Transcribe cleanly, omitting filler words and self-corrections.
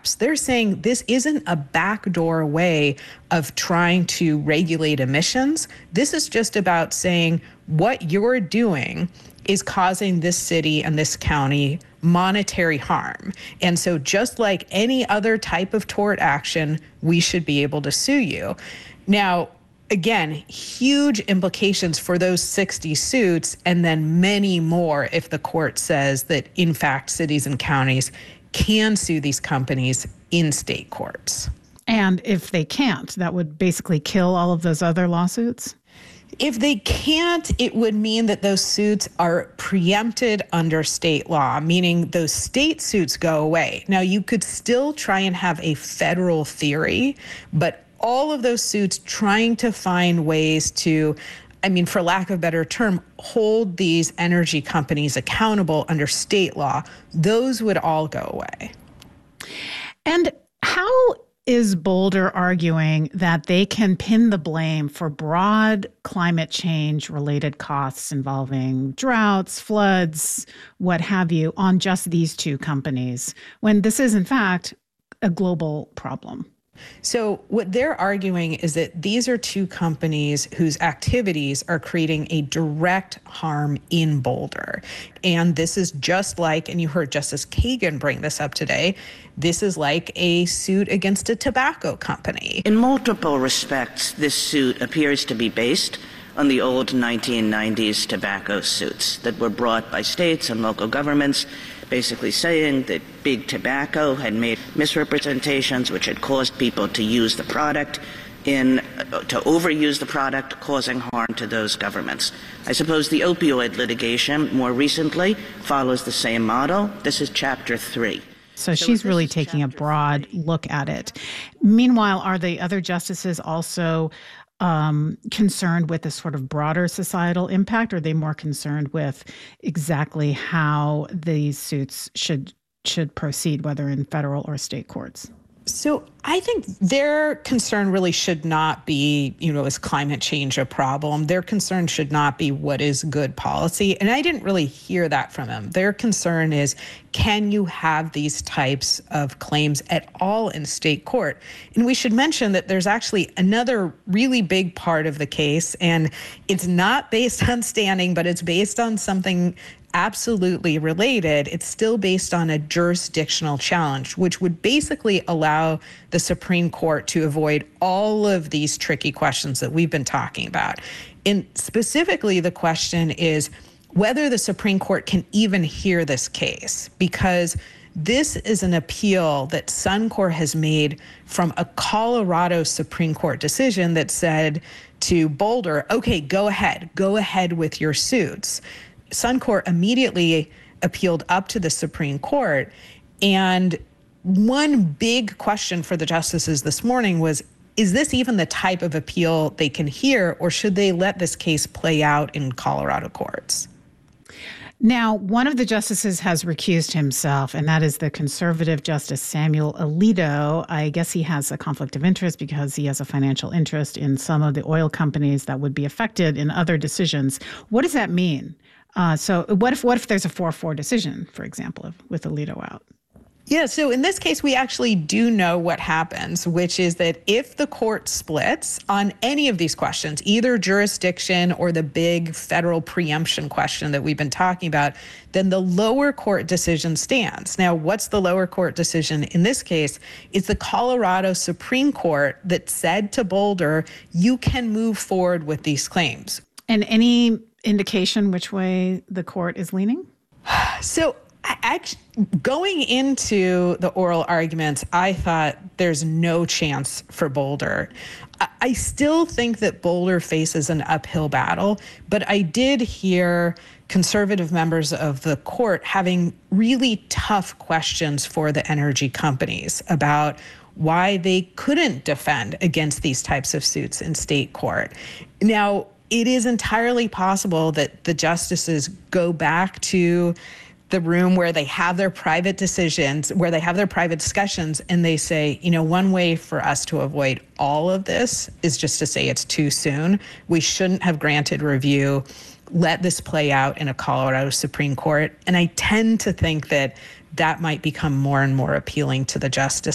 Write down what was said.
steps. They're saying this isn't a backdoor way of trying to regulate emissions. This is just about saying what you're doing is causing this city and this county monetary harm. And so just like any other type of tort action, we should be able to sue you. Now, again, huge implications for those 60 suits, and then many more if the court says that, in fact, cities and counties can sue these companies in state courts. And if they can't, that would basically kill all of those other lawsuits? If they can't, it would mean that those suits are preempted under state law, meaning those state suits go away. Now, you could still try and have a federal theory, but all of those suits trying to find ways to, for lack of a better term, hold these energy companies accountable under state law, those would all go away. And how is Boulder arguing that they can pin the blame for broad climate change related costs involving droughts, floods, what have you, on just these two companies, when this is in fact a global problem? So what they're arguing is that these are two companies whose activities are creating a direct harm in Boulder. And this is just like, and you heard Justice Kagan bring this up today, this is like a suit against a tobacco company. In multiple respects, this suit appears to be based on the old 1990s tobacco suits that were brought by states and local governments, basically saying that big tobacco had made misrepresentations which had caused people to use the product to overuse the product, causing harm to those governments. I suppose the opioid litigation more recently follows the same model. This is Chapter 3. So she's really taking a broad look at it. Meanwhile, are the other justices also concerned with this sort of broader societal impact, or are they more concerned with exactly how these suits should proceed, whether in federal or state courts? So I think their concern really should not be, is climate change a problem? Their concern should not be what is good policy. And I didn't really hear that from them. Their concern is, can you have these types of claims at all in state court? And we should mention that there's actually another really big part of the case, and it's not based on standing, but it's based on something absolutely related. It's still based on a jurisdictional challenge, which would basically allow the Supreme Court to avoid all of these tricky questions that we've been talking about. And specifically, the question is whether the Supreme Court can even hear this case, because this is an appeal that Suncor has made from a Colorado Supreme Court decision that said to Boulder, okay, go ahead with your suits. Suncor immediately appealed up to the Supreme Court. And one big question for the justices this morning was, is this even the type of appeal they can hear, or should they let this case play out in Colorado courts? Now, one of the justices has recused himself, and that is the conservative Justice Samuel Alito. I guess he has a conflict of interest because he has a financial interest in some of the oil companies that would be affected in other decisions. What does that mean? So what if there's a 4-4 decision, for example, with Alito out? Yeah, so in this case, we actually do know what happens, which is that if the court splits on any of these questions, either jurisdiction or the big federal preemption question that we've been talking about, then the lower court decision stands. Now, what's the lower court decision in this case? It's the Colorado Supreme Court that said to Boulder, you can move forward with these claims. And any indication which way the court is leaning? So going into the oral arguments, I thought there's no chance for Boulder. I still think that Boulder faces an uphill battle, but I did hear conservative members of the court having really tough questions for the energy companies about why they couldn't defend against these types of suits in state court. Now, it is entirely possible that the justices go back to the room where they have their private decisions, where they have their private discussions, and they say, one way for us to avoid all of this is just to say it's too soon. We shouldn't have granted review. Let this play out in a Colorado Supreme Court. And I tend to think that that might become more and more appealing to the justice